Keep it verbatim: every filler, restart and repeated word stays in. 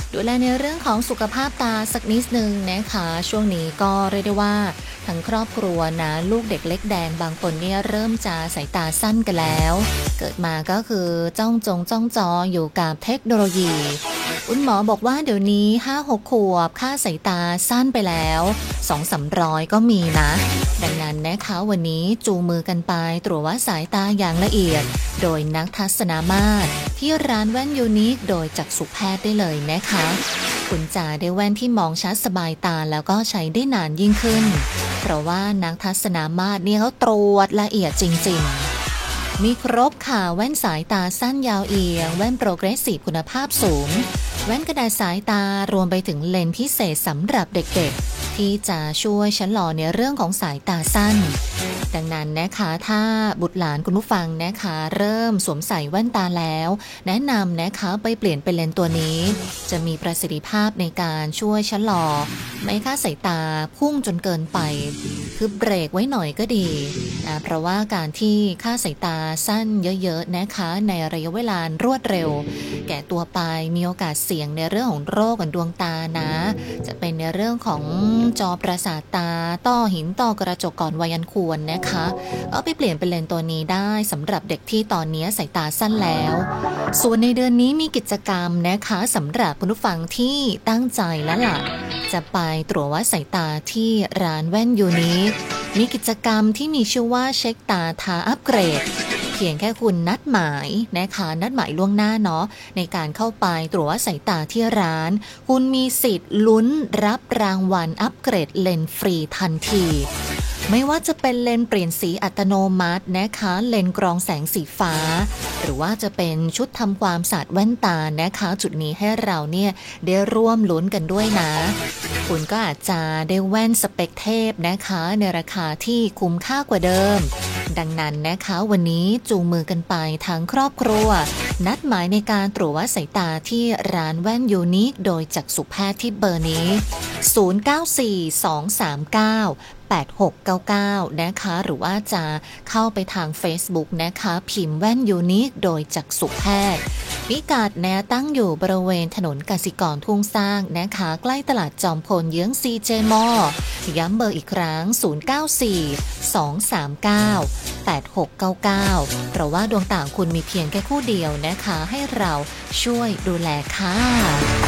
ดูแลในเรื่องของสุขภาพตาสักนิดนึงนะคะช่วงนี้ก็เรียกได้ว่าทั้งครอบครัวนะลูกเด็กเล็กแดงบางคนเนี่ยเริ่มจะสายตาสั้นกันแล้วเกิดมาก็คือจ้องจงจ้องจออยู่กับเทคโนโลยีคุณหมอบอกว่าเดี๋ยวนี้ ห้าหก ขวบค่าสายตาสั้นไปแล้ว สองถึงสามร้อย ก็มีนะดังนั้นนะคะวันนี้จูงมือกันไปตรวจวัดสายตาอย่างละเอียดโดยนักทัศนมาตรที่ร้านแว่นยูนิคโดยจักษุแพทย์ได้เลยนะคะคุณจะได้แว่นที่มองชัดสบายตาแล้วก็ใช้ได้นานยิ่งขึ้นเพราะว่านักทัศนมาตรเนี่ยเขาตรวจละเอียดจริงๆมีครบค่ะแว่นสายตาสั้นยาวเอียงแว่นโปรเกรสซีฟคุณภาพสูงแว่นกระดาษสายตารวมไปถึงเลนส์พิเศษสำหรับเด็กๆที่จะช่วยชะลอในเรื่องของสายตาสั้นดังนั้นนะคะถ้าบุตรหลานคุณผู้ฟังนะคะเริ่มสวมใส่แว่นตาแล้วแนะนำนะคะไปเปลี่ยนเป็นเลนส์ตัวนี้จะมีประสิทธิภาพในการช่วยชะลอไม่ให้ค่าสายตาพุ่งจนเกินไปคือเบรกไว้หน่อยก็ดีนะเพราะว่าการที่ค่าสายตาสั้นเยอะๆนะคะในระยะเวลารวดเร็วแก่ตัวไปมีโอกาสเสี่ยงในเรื่องของโรคดวงตานะจะเป็นในเรื่องของจอประสาทตาต้อหินต้อกระจกก่อนวัยอันควรนะคะเอาไปเปลี่ยนเป็นเลนส์ตัวนี้ได้สำหรับเด็กที่ตอนนี้สายตาสั้นแล้วส่วนในเดือนนี้มีกิจกรรมนะคะสำหรับคุณผู้ฟังที่ตั้งใจแล้วล่ะจะไปตรวจวัดสายตาที่ร้านแว่นยูนิคมีกิจกรรมที่มีชื่อว่าเช็คตาทาอัปเกรดเพียงแค่คุณนัดหมายนะคะนัดหมายล่วงหน้าเนาะในการเข้าไปตรวจวัดสายตาที่ร้านคุณมีสิทธิ์ลุ้นรับรางวัลอัปเกรดเลนส์ฟรีทันทีไม่ว่าจะเป็นเลนส์เปลี่ยนสีอัตโนมัตินะคะเลนส์กรองแสงสีฟ้าหรือว่าจะเป็นชุดทำความสะอาดแว่นตานะคะจุดนี้ให้เราเนี่ยได้ร่วมลุ้นกันด้วยนะคุณก็อาจจะได้แว่นสเปคเทพนะคะในราคาที่คุ้มค่ากว่าเดิมดังนั้นนะคะวันนี้จูงมือกันไปทั้งครอบครัวนัดหมายในการตรวจวัดสายตาที่ร้านแว่นยูนิคโดยจักษุแพทย์ที่เบอร์นี้ศูนย์ เก้า สี่ สอง สาม เก้า แปด หก เก้า เก้านะคะหรือว่าจะเข้าไปทาง Facebook นะคะพิมพ์แว่นยูนิคโดยจักษุแพทย์พิกัดแนตั้งอยู่บริเวณถนนกสิกรทุ่งสร้างนะคะใกล้ตลาดจอมพลเยื้อง ซี เจ มอ ย้ำเบอร์อีกครั้งศูนย์ เก้า สี่ สอง สาม เก้า แปด หก เก้า เก้าเพราะว่าดวงตาคุณมีเพียงแค่คู่เดียวนะคะให้เราช่วยดูแลค่ะ